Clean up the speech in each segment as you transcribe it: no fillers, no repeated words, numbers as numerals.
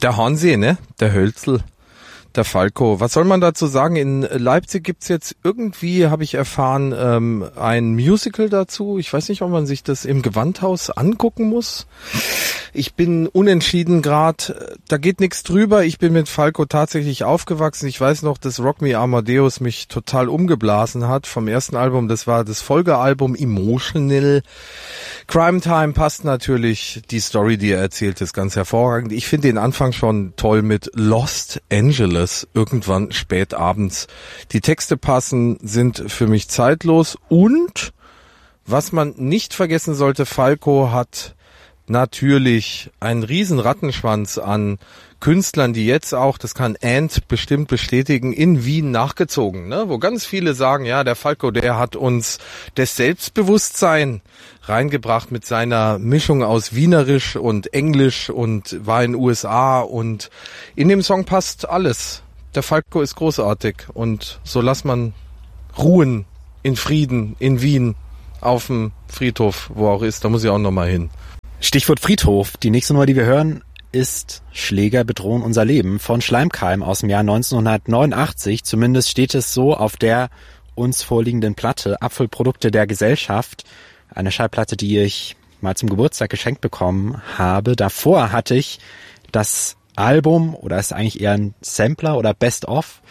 Der Hornsee, ne? Der Hölzel. Der Falco. Was soll man dazu sagen? In Leipzig gibt's jetzt irgendwie, habe ich erfahren, ein Musical dazu. Ich weiß nicht, ob man sich das im Gewandhaus angucken muss. Ich bin unentschieden gerade. Da geht nichts drüber. Ich bin mit Falco tatsächlich aufgewachsen. Ich weiß noch, dass Rock Me Amadeus mich total umgeblasen hat vom ersten Album. Das war das Folgealbum Emotional. Crime Time passt natürlich. Die Story, die er erzählt, ist ganz hervorragend. Ich finde den Anfang schon toll mit Lost Angeles. Irgendwann spät abends. Die Texte passen, sind für mich zeitlos und was man nicht vergessen sollte, Falco hat natürlich einen riesen Rattenschwanz an Künstlern, die jetzt auch, das kann Ant bestimmt bestätigen, in Wien nachgezogen, ne? Wo ganz viele sagen, ja, der Falco, der hat uns das Selbstbewusstsein reingebracht mit seiner Mischung aus Wienerisch und Englisch und war in den USA und in dem Song passt alles. Der Falco ist großartig und so lässt man ruhen in Frieden in Wien auf dem Friedhof, wo auch ist, da muss ich auch nochmal hin. Stichwort Friedhof. Die nächste Nummer, die wir hören, ist Schläger bedrohen unser Leben von Schleimkeim aus dem Jahr 1989. Zumindest steht es so auf der uns vorliegenden Platte, Abfallprodukte der Gesellschaft. Eine Schallplatte, die ich mal zum Geburtstag geschenkt bekommen habe. Davor hatte ich das Album, oder ist eigentlich eher ein Sampler oder Best-of,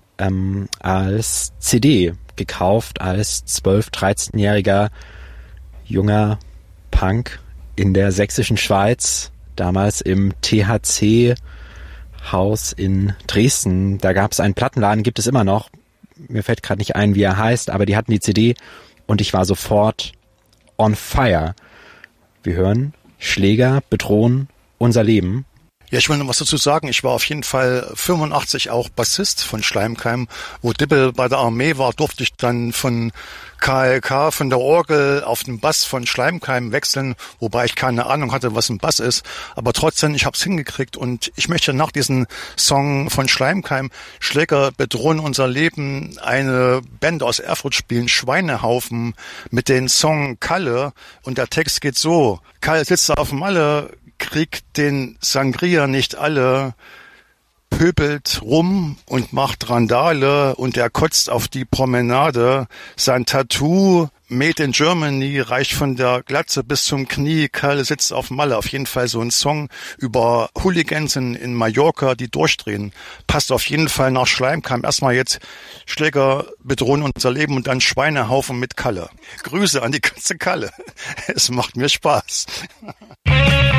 als CD gekauft, als 12-, 13-jähriger junger Punk in der sächsischen Schweiz, damals im THC-Haus in Dresden. Da gab es einen Plattenladen, gibt es immer noch. Mir fällt gerade nicht ein, wie er heißt, aber die hatten die CD und ich war sofort on fire. Wir hören Schläger bedrohen unser Leben. Ja, ich will noch was dazu sagen. Ich war auf jeden Fall 85 auch Bassist von Schleimkeim. Wo Dippel bei der Armee war, durfte ich dann von KLK, von der Orgel auf den Bass von Schleimkeim wechseln, wobei ich keine Ahnung hatte, was ein Bass ist. Aber trotzdem, ich habe es hingekriegt und ich möchte nach diesem Song von Schleimkeim, Schläger bedrohen unser Leben, eine Band aus Erfurt spielen, Schweinehaufen, mit dem Song Kalle. Und der Text geht so: Kalle sitzt auf Malle, kriegt den Sangria nicht alle, pöbelt rum und macht Randale und er kotzt auf die Promenade. Sein Tattoo Made in Germany reicht von der Glatze bis zum Knie. Kalle sitzt auf Malle. Auf jeden Fall so ein Song über Hooligans in Mallorca, die durchdrehen. Passt auf jeden Fall nach Schleimkeim. Erstmal jetzt Schläger bedrohen unser Leben und dann Schweinehaufen mit Kalle. Grüße an die ganze Kalle. Es macht mir Spaß.